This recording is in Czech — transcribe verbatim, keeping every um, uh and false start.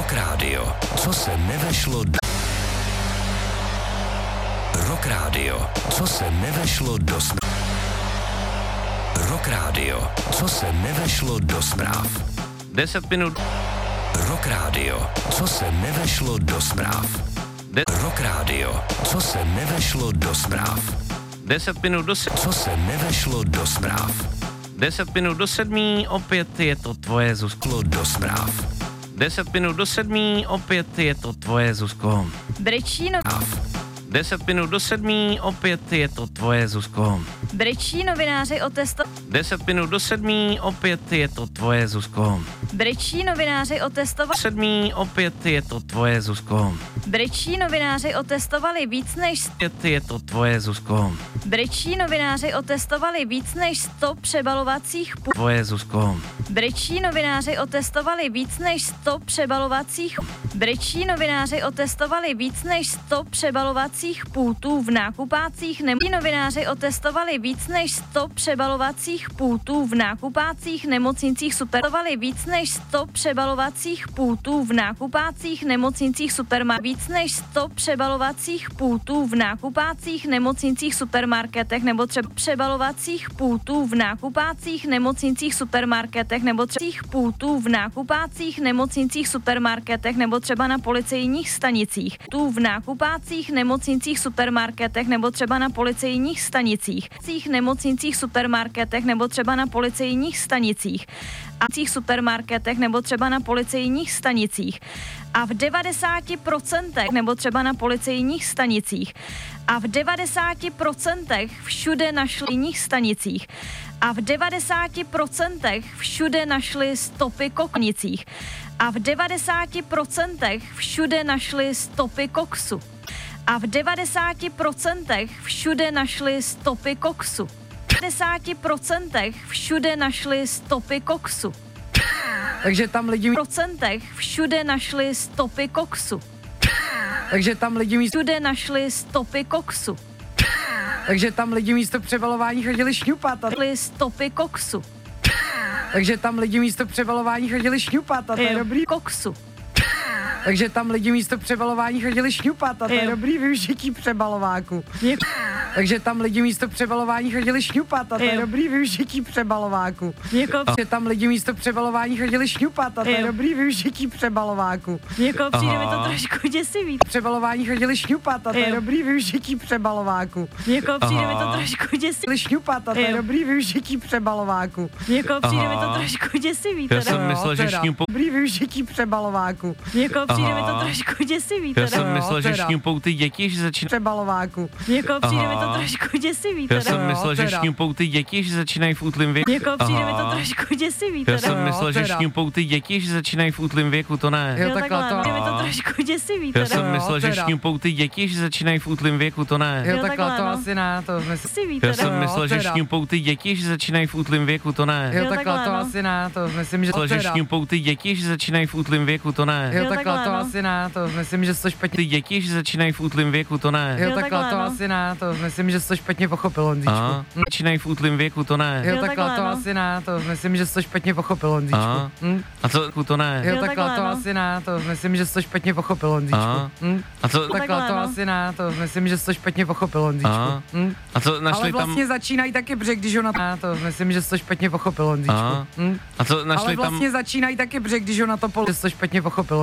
Rock Radio. Co se nevešlo do... Rock Radio. Co se nevešlo do... Rock Radio. Co se nevešlo do zpráv. deset minut. Rock Radio. Co se nevešlo do zpráv. De- Rock Radio. Co se nevešlo do zpráv. deset minut do se- Co se nevešlo do zpráv. deset minut do sedmí, opět je to tvoje, Zuzko. Šlo do zpráv. deset minut do sedmí, opět je to tvoje, Zuzko. Brečí, no, deset minut do sedmí, opět je to tvoje, Zuzko. brečí novináři otesto... deset minut do sedmí, opět je to tvoje, Zuzko. Brečí novináři otestovali... Sedmí, opět je to tvoje, Zuzko. Brečí novináři otestovali víc než... Opět je to tvoje, Zuzko. Brečí novináři otestovali víc než sto přebalovacích... Pu... Tvoje, Zuzko. Brečí novináři otestovali víc než sto přebalovacích... Brečí novináři otestovali víc než sto přebalovacích pultů v nákupácích... Nem... novináři otestovali víc než sto přebalovacích pultů v nákupácích nemocnicích superovali víc než sto přebalovacích pultů v nákupácích nemocnicích superma víc než sto přebalovacích pultů v nákupácích nemocnicích supermarketech nebo třeba přebalovacích pultů v nákupácích nemocnicích supermarketech nebo třeba pultů v nákupácích nemocnicích supermarketech nebo třeba na policejních stanicích tu v nákupácích nemocnicích supermarketech nebo třeba na policejních stanicích cích nemocnicích supermarketech nebo třeba na policejních stanicích a cích supermarketech nebo třeba na policejních stanicích a v devadesáti procentech nebo třeba na policejních stanicích a v devadesáti procentech všude našli jiných stanicích a v devadesáti procentech všude našli stopy koknicích a v devadesáti procentech všude našli stopy koksu a v devadesáti procentech všude našli stopy koksu. V devadesáti procentech všude našli stopy koksu. Takže tam lidi... V procentech všude našli stopy koksu. Takže tam lidi místo... Všude našli stopy koksu. Takže tam lidi místo přebalování chodili šňupat. A... Našli stopy koksu. Takže tam lidi místo přebalování chodili šňupat. A to je Jo. dobrý... Koksu. Takže tam lidi místo přebalování chodili šňupat. A to je Jo. dobrý využití přebalováku. Je... Takže tam lidi místo přebalování chodili šňupat. A to je Jo. dobrý využití přebalováku. Jako... Takže tam lidi místo přebalování chodili šňupat. A to je Jo. dobrý využití přebalováku. Jako přijde mi to Aha. trošku děsivý. Přebalování chodili šňupat. A to je Jo. dobrý využití přebalováku. Jako přijde mi to Aha. trošku děsivý. Chodili šňupat. A to je Jo. dobrý využití přebalováku. Jako přijde mi to Aha. trošku děsivý. Já Teda. jsem myslel, že teda. šňupou... Dobrý využití přebalováku. Jako přijde mi to Aha. trošku děsivý. Já Teda. jsem Jo, myslel, že teda. šňupou ty děti, že začínají... Přebalováku. Jako přijde mi to Aha. trošku děsivý. Já Teda. jsem Jo, myslel, že teda. šňupou ty děti, že začínají v útlém věku. Jako přijde mi to Aha. trošku děsivý. Já Teda. jsem Jo, myslel, že teda. šňupou ty děti, že začínají v útlém věku, to ne. Jo, Jo, takhle takhle, to- přijde mi to Aha. trošku děsivý. Já Teda. jsem Jo, myslel, že teda. šňupou ty děti, že začínají v útlém věku, to ne. Jo, Jo, takhle takhle, to no. asi ne, to myslím. Děsivý. Já Teda. jsem Jo, myslel, že teda. šňupou ty děti, že začínají v útlém věku, to ne. Jo, Jo, takhle takhle, to no. asi ne, to myslím, že to Myslel, že teda. šňupou ty děti, že začínají v útlém věku, to ne. Jo, Jo, takhle takhle, to no. asi ne, to myslím, že jsi to špatně. Ty děti, že začínají v útlém věku, to ne. Jo, Jo, takhle takhle, to no. asi ne, to myslím, že jsi to špatně pochopil, Honzíčku. Aha. Hm. Začínají v útlém věku, to ne. Jo, Jo, takhle takhle, to no. asi ne, to myslím, že jsi to špatně pochopil, Honzíčku. Aha. Hm. A co, to ne. Jo, Jo, takhle takhle, to no. asi ne, to myslím, že jsi to špatně pochopil, Honzíčku. Aha. Hm. A co, Takhle Takhle, to no. asi ne, to myslím, že jsi to špatně pochopil, Honzíčku. Aha. Hm. a co Ale našli tam... vlastně začínají taky břeh, když ona... A to myslím, že jsi to špatně pochopil, Honzíčku. Aha. Hm. A co našli Ale tam... vlastně začínají taky břeh, když ona to pol... že jsi to špatně pochopil.